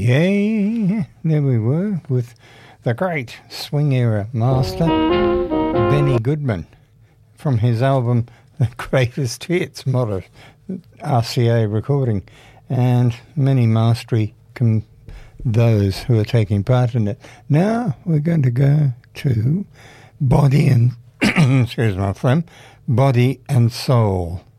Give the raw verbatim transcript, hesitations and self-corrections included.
Yay! There we were with the great swing era master, Benny Goodman, from his album The Greatest Hits, modern R C A recording, and many mastery com- those who are taking part in it. Now we're going to go to Body and, excuse my friend, Body and Soul.